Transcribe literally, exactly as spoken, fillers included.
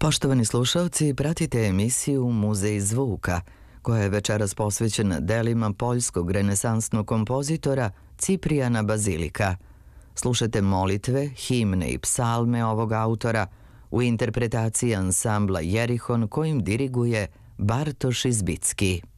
Poštovani slušalci, pratite emisiju Muzej zvuka, koja je večeras posvećena delima poljskog renesansnog kompozitora Ciprijana Bazilika. Slušajte molitve, himne i psalme ovog autora u interpretaciji ansambla Jerihon kojim diriguje Bartoš Izbicki.